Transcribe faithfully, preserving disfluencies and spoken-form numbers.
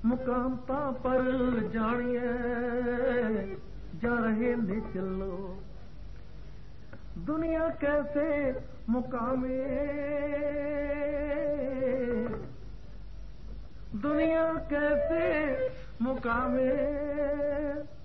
मुकाम ता पर जानिए जा रहे ने चलो। दुनिया कैसे मुकामे, दुनिया कैसे मुकामे